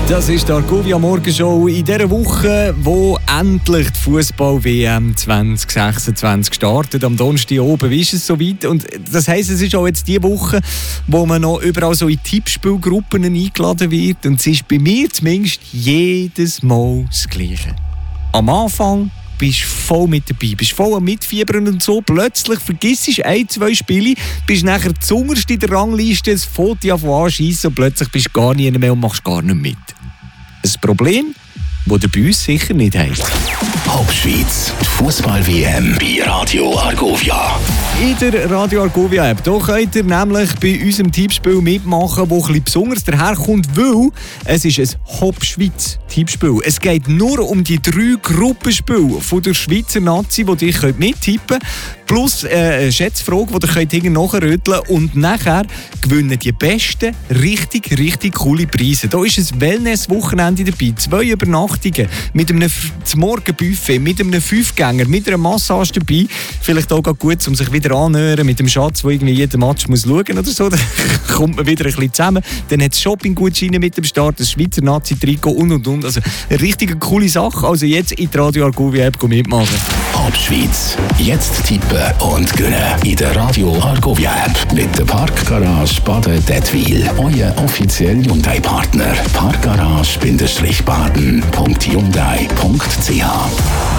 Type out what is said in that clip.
Das ist die Argovia Morgenshow in dieser Woche, wo endlich die Fußball-WM 2026 startet. Am Donnerstag oben ist es soweit. Und das heisst, es ist auch jetzt die Woche, wo man noch überall so in Tippspielgruppen eingeladen wird. Und es ist bei mir zumindest jedes Mal das Gleiche. Am Anfang bist voll mit dabei, bist voll am Mitfiebern und so. Plötzlich vergisst du 1-2 Spiele, bist nachher zuunterst in der Rangliste, es fängt dich anschiessen und plötzlich bist du gar nie mehr und machst gar nicht mit. Ein Problem, das ihr bei uns sicher nicht habt. Hauptschweiz, die Fußball-WM bei Radio Argovia. In der Radio Argovia App, da könnt ihr nämlich bei unserem Tippspiel mitmachen, das ein bisschen besonders daherkommt, weil es ist ein Hauptschweiz-Tippspiel. Es geht nur um die 3 Gruppenspiele von der Schweizer Nazi, die ihr mittippen könnt. Plus eine Schätzfrage, die ihr hinten nachrütteln könnt. Und nachher gewinnen die besten richtig coole Preise. Da ist ein Wellness-Wochenende dabei. 2 Übernachtungen mit einem Morgenbuffet, mit einem 5-Gänger, mit einer Massage dabei. Vielleicht auch gut, um sich wieder anzuhören mit dem Schatz, der irgendwie jeden Match muss schauen oder so. Dann kommt man wieder ein bisschen zusammen. Dann hat es Shopping-Gutscheine mit dem Start, das Schweizer Nazi-Trikot und. Also eine richtig coole Sache. Also jetzt in die Radio Argovia App mitmachen. Hauptschweiz, jetzt tippen und gewinnen in der Radio Argovia App mit der Parkgarage Baden-Dettwil. Euer offizieller Hyundai-Partner. Parkgarage-baden.hyundai.ch